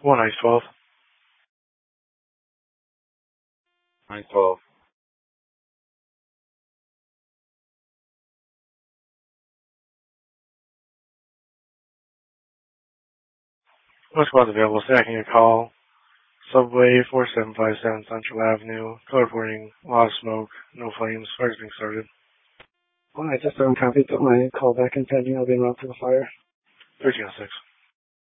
1 ice 12. 912. What squad's available? Stacking a call. Subway 4757 Central Avenue. Color reporting. A lot of smoke. No flames. Fire's being started. Well, I just don't copy. Put my call back in pending. I'll be en route to the fire. 1306.